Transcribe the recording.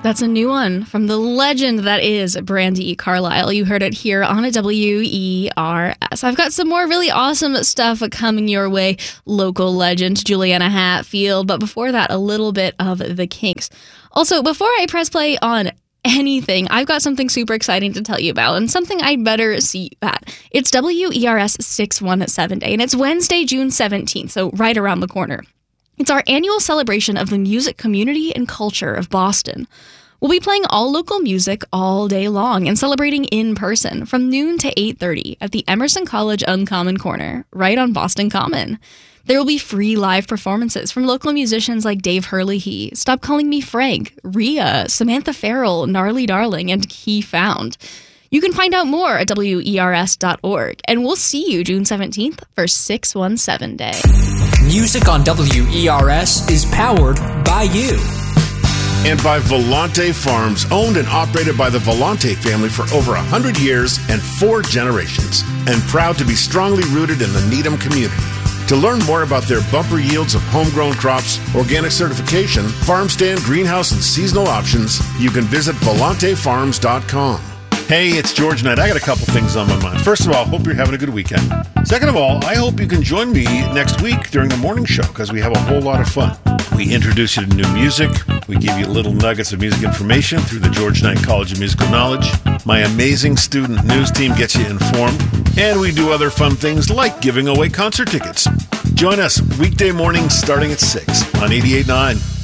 That's a new one from the legend that is Brandi Carlile. You heard it here on a WERS. I've got some more really awesome stuff coming your way. Local legend Juliana Hatfield. But before that, a little bit of the Kinks. Also, before I press play on anything, I've got something super exciting to tell you about and something I'd better see you at. It's WERS 617 Day, and it's Wednesday, June 17th, so right around the corner. It's our annual celebration of the music community and culture of Boston. We'll be playing all local music all day long and celebrating in person from noon to 8:30 at the Emerson College Uncommon Corner, right on Boston Common. There will be free live performances from local musicians like Dave Hurley, Stop Calling Me Frank, Rhea, Samantha Farrell, Gnarly Darling, and Key Found. You can find out more at WERS.org, and we'll see you June 17th for 617 Day. Music on WERS is powered by you. And by Volante Farms, owned and operated by the Volante family for over 100 years and 4 generations, and proud to be strongly rooted in the Needham community. To learn more about their bumper yields of homegrown crops, organic certification, farm stand, greenhouse, and seasonal options, you can visit VolanteFarms.com. Hey, it's George Knight. I got a couple things on my mind. First of all, hope you're having a good weekend. Second of all, I hope you can join me next week during the morning show because we have a whole lot of fun. We introduce you to new music. We give you little nuggets of music information through the George Knight College of Musical Knowledge. My amazing student news team gets you informed. And we do other fun things like giving away concert tickets. Join us weekday mornings starting at 6 on 88.9